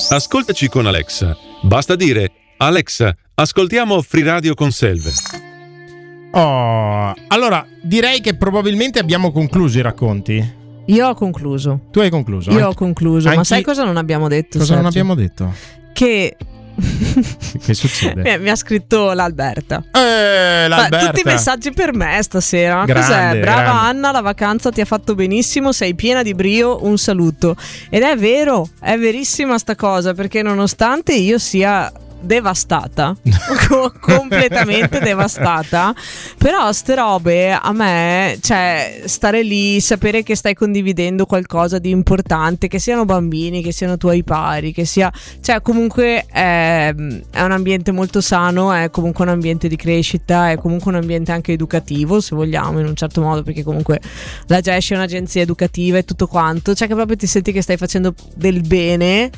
Ascoltaci con Alexa. Basta dire: Alexa, ascoltiamo Free Radio con Selve. Oh, allora direi che probabilmente abbiamo concluso i racconti. Io ho concluso. Tu hai concluso? Io ho concluso. Ma sai cosa non abbiamo detto? Cosa Sergio? non abbiamo detto? Che succede? Mi ha scritto l'Alberta. L'Alberta. Tutti i messaggi per me stasera. Grande, cos'è? Brava grande. Anna, la vacanza ti ha fatto benissimo, sei piena di brio, un saluto. Ed è vero, è verissima sta cosa, perché nonostante io sia devastata completamente devastata, però ste robe a me, cioè stare lì, sapere che stai condividendo qualcosa di importante, che siano bambini, che siano tuoi pari, che sia, cioè comunque è un ambiente molto sano, è comunque un ambiente di crescita, è comunque un ambiente anche educativo, se vogliamo, in un certo modo, perché comunque la GESH è un'agenzia educativa e tutto quanto, cioè che proprio ti senti che stai facendo del bene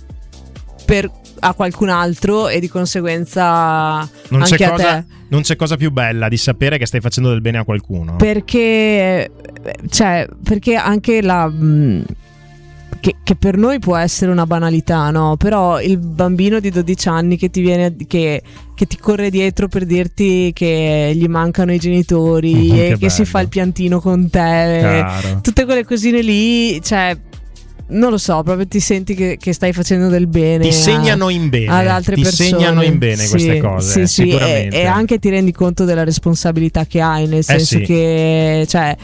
a qualcun altro e di conseguenza non anche c'è a cosa, te. Non c'è cosa più bella di sapere che stai facendo del bene a qualcuno. Perché anche che per noi può essere una banalità, no? Però il bambino di 12 anni che ti viene che ti corre dietro per dirti che gli mancano i genitori e che si fa il piantino con te, Caro. tutte quelle cosine lì, cioè non lo so, proprio ti senti che stai facendo del bene. Ti segnano in bene. Ad altre persone. Ti segnano in bene queste cose. Sì, sicuramente. e anche ti rendi conto della responsabilità che hai, nel senso che, cioè,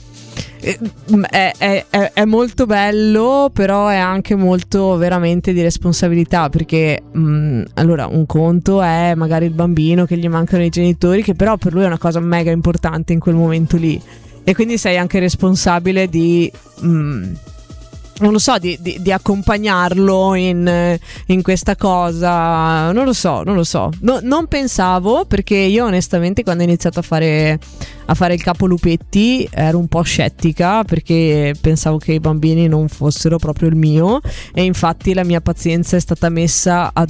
è molto bello, però è anche molto veramente di responsabilità, perché allora un conto è magari il bambino che gli mancano i genitori, che però per lui è una cosa mega importante in quel momento lì, e quindi sei anche responsabile di non lo so, di accompagnarlo in questa cosa. Non lo so. Non pensavo, perché io onestamente quando ho iniziato a fare il capo Lupetti ero un po' scettica, perché pensavo che i bambini non fossero proprio il mio, e infatti la mia pazienza è stata messa a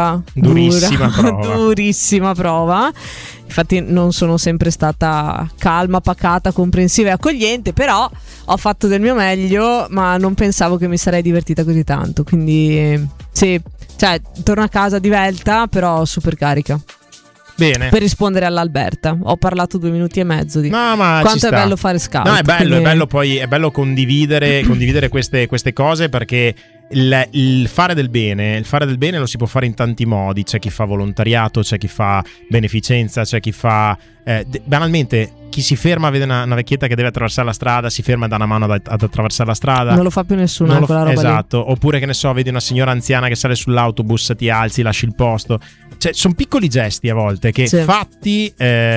durissima prova. Infatti non sono sempre stata calma, pacata, comprensiva e accogliente, però ho fatto del mio meglio, ma non pensavo che mi sarei divertita così tanto. Quindi sì, cioè torno a casa divelta, però super carica. Bene. Per rispondere all'Alberta ho parlato 2 minuti e mezzo di quanto è bello fare scout. No, è bello, quindi... è bello, poi è bello condividere queste cose, perché il fare del bene lo si può fare in tanti modi. C'è chi fa volontariato, c'è chi fa beneficenza, c'è chi fa banalmente, chi si ferma, vede una vecchietta che deve attraversare la strada, si ferma e dà una mano ad attraversare la strada. Non lo fa più nessuno, quella roba esatto lì. Oppure, che ne so, vedi una signora anziana che sale sull'autobus, ti alzi, lasci il posto. Cioè sono piccoli gesti a volte che fatti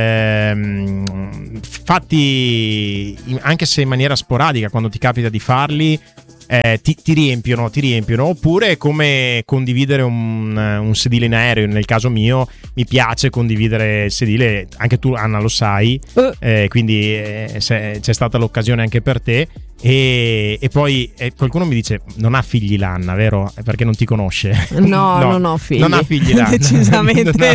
anche se in maniera sporadica, quando ti capita di farli, ti riempiono. Oppure come condividere un sedile in aereo. Nel caso mio mi piace condividere il sedile, anche tu Anna lo sai, quindi c'è stata l'occasione anche per te. E poi qualcuno mi dice: non ha figli l'Anna, vero? Perché non ti conosce. No, non ho figli. Non ha figli l'Anna. Decisamente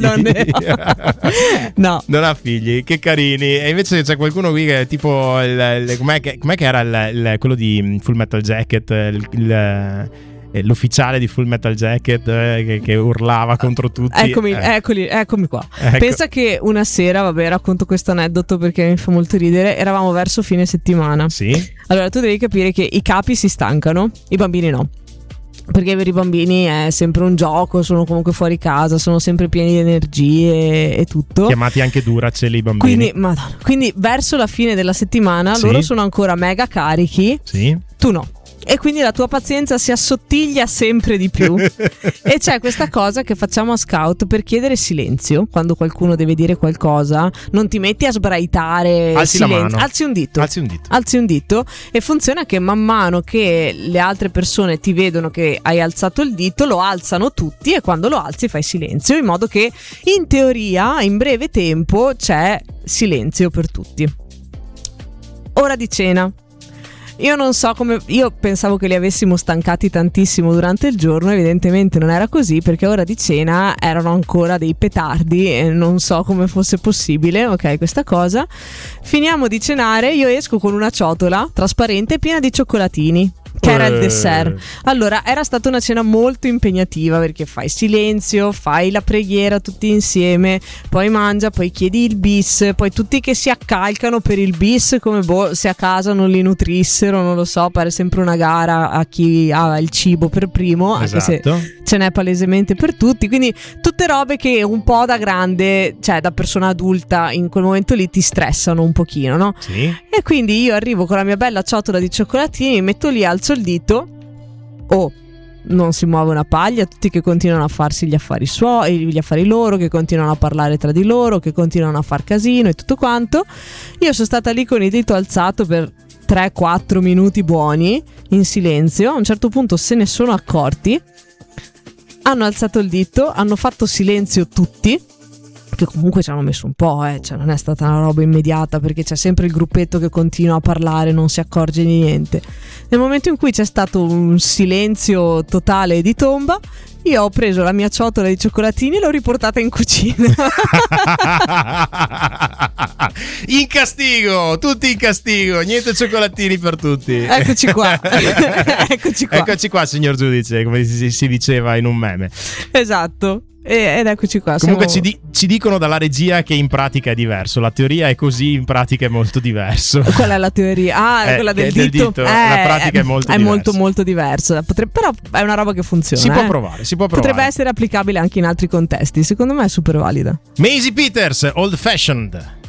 no. Non ha figli, che carini. E invece c'è qualcuno qui che è tipo com'è che era quello di Full Metal Jacket, l'ufficiale di Full Metal Jacket, che urlava contro tutti. Eccomi qua. Ecco. Pensa che una sera, vabbè, racconto questo aneddoto perché mi fa molto ridere. Eravamo verso fine settimana. Sì. Allora tu devi capire che i capi si stancano, i bambini no. Perché per i bambini è sempre un gioco, sono comunque fuori casa, sono sempre pieni di energie e tutto. Chiamati anche Duracell i bambini. Quindi verso la fine della settimana loro sono ancora mega carichi. Sì. Tu no. E quindi la tua pazienza si assottiglia sempre di più. E c'è questa cosa che facciamo a Scout per chiedere silenzio. Quando qualcuno deve dire qualcosa, non ti metti a sbraitare. Alzi la mano. Alzi un dito. E funziona che man mano che le altre persone ti vedono che hai alzato il dito, lo alzano tutti, e quando lo alzi fai silenzio, in modo che in teoria in breve tempo c'è silenzio per tutti. Ora di cena. Io non so come. Io pensavo che li avessimo stancati tantissimo durante il giorno, evidentemente non era così, perché ora di cena erano ancora dei petardi e non so come fosse possibile, ok, questa cosa. Finiamo di cenare, io esco con una ciotola trasparente piena di cioccolatini. che era il dessert. Allora, era stata una cena molto impegnativa perché fai silenzio, fai la preghiera tutti insieme, poi mangia, poi chiedi il bis, poi tutti che si accalcano per il bis come se a casa non li nutrissero, non lo so, pare sempre una gara a chi ha il cibo per primo, esatto. Anche se ce n'è palesemente per tutti, quindi tutte robe che un po' da grande, cioè da persona adulta, in quel momento lì ti stressano un pochino, no? Sì. E quindi io arrivo con la mia bella ciotola di cioccolatini, metto lì, alzo il dito, non si muove una paglia, tutti che continuano a farsi gli affari loro, che continuano a parlare tra di loro, che continuano a far casino e tutto quanto. Io sono stata lì con il dito alzato per 3-4 minuti buoni in silenzio. A un certo punto se ne sono accorti, hanno alzato il dito, hanno fatto silenzio tutti, che comunque ci hanno messo un po', cioè non è stata una roba immediata, perché c'è sempre il gruppetto che continua a parlare, non si accorge di niente. Nel momento in cui c'è stato un silenzio totale di tomba, io ho preso la mia ciotola di cioccolatini e l'ho riportata in cucina. In castigo, tutti in castigo, niente cioccolatini per tutti. Eccoci qua. Eccoci qua, signor giudice, come si diceva in un meme. Esatto. Ed eccoci qua. Comunque ci dicono dalla regia che in pratica è diverso. La teoria è così, in pratica è molto diverso. Qual è la teoria? Quella del dito. La pratica è molto diversa. È molto molto diversa. Però è una roba che funziona. Si può provare. Potrebbe essere applicabile anche in altri contesti. Secondo me è super valida. Maisie Peters, Old Fashioned.